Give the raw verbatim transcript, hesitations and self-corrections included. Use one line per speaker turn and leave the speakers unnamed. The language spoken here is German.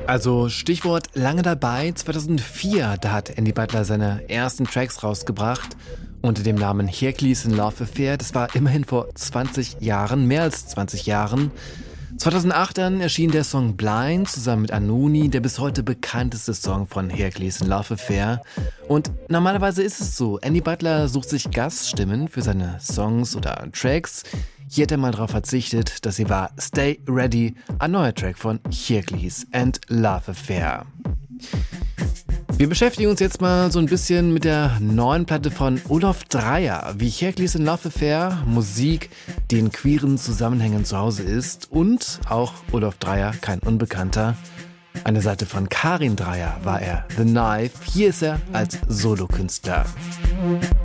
Also Stichwort lange dabei, zweitausendvier, da hat Andy Butler seine ersten Tracks rausgebracht unter dem Namen Hercules in Love Affair. Das war immerhin vor zwanzig Jahren, mehr als zwanzig Jahren. zweitausendacht dann erschien der Song Blind zusammen mit Anouni, der bis heute bekannteste Song von Hercules in Love Affair. Und normalerweise ist es so, Andy Butler sucht sich Gaststimmen für seine Songs oder Tracks. Hier hat er mal darauf verzichtet, dass sie war Stay Ready, ein neuer Track von Hercules and Love Affair. Wir beschäftigen uns jetzt mal so ein bisschen mit der neuen Platte von Olaf Dreier, wie Hercules in Love Affair, Musik, die in queeren Zusammenhängen zu Hause ist und auch Olaf Dreier, kein Unbekannter. An der Seite von Karin Dreier war er The Knife, hier ist er als Solokünstler.